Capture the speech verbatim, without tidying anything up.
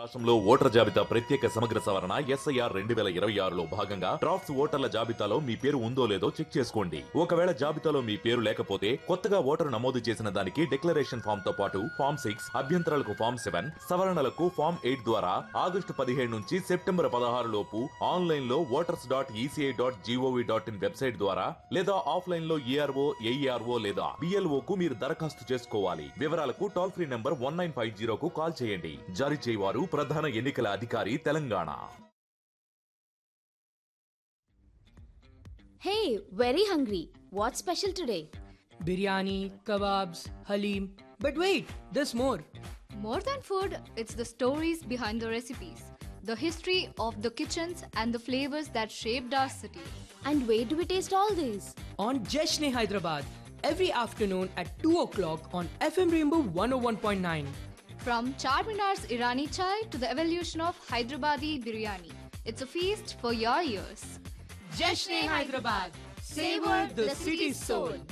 రాష్ట్రంలో ఓటర్ జాబితా ప్రత్యేక సమగ్ర సవరణ ఎస్ఐఆర్ రెండు వేల ఇరవై ఆరులో భాగంగా డ్రాఫ్ట్స్ ఓటర్ల జాబితాలో మీ పేరు ఉందో లేదో చెక్ చేసుకోండి. ఒకవేళ జాబితాలో మీ పేరు లేకపోతే కొత్తగా ఓటరు నమోదు చేసిన దానికి డిక్లరేషన్ ఫామ్ తో పాటు ఫామ్ సిక్స్ అభ్యంతరాలకు ఫామ్ సెవెన్ సవరణలకు ఫామ్ ఎయిట్ ద్వారా ఆగస్టు పదిహేడు నుంచి సెప్టెంబర్ పదహారు లోపు ఆన్లైన్ లో voters dot ECI dot GOV dot in website ద్వారా లేదా ఆఫ్లైన్ లో ఏఆర్ఓ ఏఈఆర్ఓ లేదా బిఎల్ఓ కు మీరు దరఖాస్తు చేసుకోవాలి. వివరాలకు toll free number one nine five జీరోకు call చేయండి. జారీ చేయవారు ప్రధాన ఎన్నికల అధికారి Telangana. Hey, very hungry. What's special today? Biryani, kebabs, halim. But wait, there's more. More than food, it's the stories behind the recipes, the history of the kitchens and the flavors that shaped our city. And where do we taste all these? On Jashne Hyderabad, every afternoon at two o'clock on F M Rainbow one oh one point nine. From Charminar's Irani chai to the evolution of Hyderabadi biryani, it's a feast for your ears. Jashne Hyderabad, savor the city's soul.